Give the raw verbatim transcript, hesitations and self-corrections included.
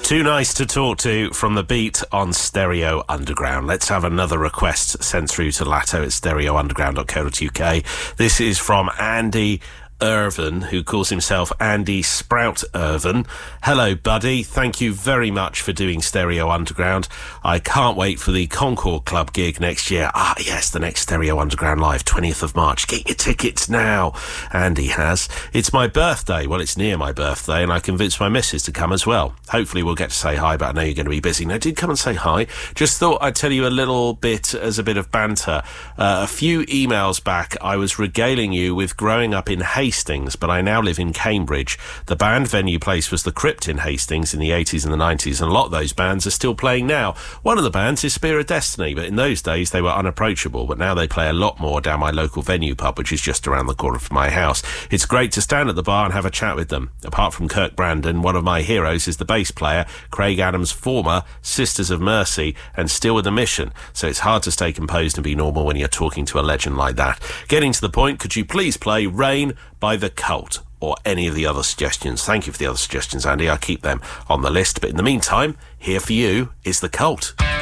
Too nice to talk to from the beat on Stereo Underground. Let's have another request sent through to Latto at stereo underground dot co dot uk. This is from Andy Irvin, who calls himself Andy Sprout Irvin. Hello, buddy. Thank you very much for doing Stereo Underground. I can't wait for the Concord Club gig next year. Ah, yes, the next Stereo Underground Live, twentieth of March. Get your tickets now. Andy has. It's my birthday. Well, it's near my birthday, and I convinced my missus to come as well. Hopefully we'll get to say hi, but I know you're going to be busy. No, did come and say hi. Just thought I'd tell you a little bit as a bit of banter. Uh, a few emails back, I was regaling you with growing up in Hastings, but I now live in Cambridge. The band venue place was the Crypt in Hastings in the eighties and the nineties, and a lot of those bands are still playing now. One of the bands is Spear of Destiny, but in those days they were unapproachable, but now they play a lot more down my local venue pub, which is just around the corner from my house. It's great to stand at the bar and have a chat with them. Apart from Kirk Brandon, one of my heroes is the bass player, Craig Adams' former Sisters of Mercy, and still with a mission, so it's hard to stay composed and be normal when you're talking to a legend like that. Getting to the point, could you please play Rain by The Cult, or any of the other suggestions? Thank you for the other suggestions, Andy. I'll keep them on the list. But in the meantime, here for you is The Cult.